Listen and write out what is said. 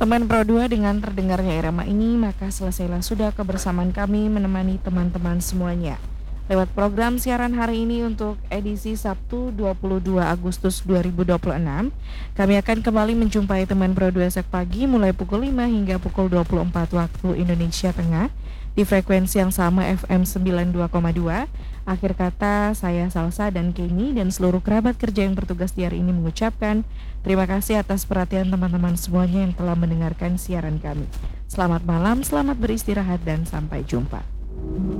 Teman Pro 2 dengan terdengarnya irama ini, maka selesailah sudah kebersamaan kami menemani teman-teman semuanya. Lewat program siaran hari ini untuk edisi Sabtu 22 Agustus 2026, kami akan kembali menjumpai teman Pro 2 esok pagi mulai pukul 5 hingga pukul 24 waktu Indonesia Tengah di frekuensi yang sama FM 92,2. Akhir kata, saya Salsa dan Kenny dan seluruh kerabat kerja yang bertugas di hari ini mengucapkan terima kasih atas perhatian teman-teman semuanya yang telah mendengarkan siaran kami. Selamat malam, selamat beristirahat dan sampai jumpa.